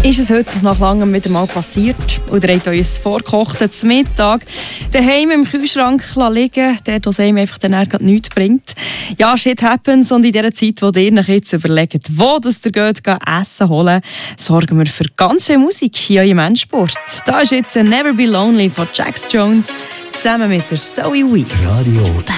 Ist es heute nach langem wieder mal passiert? Oder habt ihr uns vorgekocht zum Mittag daheim im Kühlschrank liegen, der es einem einfach dann nichts bringt? Ja, shit happens. Und in der Zeit, wo ihr euch jetzt überlegt, wo das ihr geht Essen holen, sorgen wir für ganz viel Musik hier in eurem Endspurt. Da ist jetzt «Never Be Lonely» von Jax Jones zusammen mit der Zoe Wees. Radio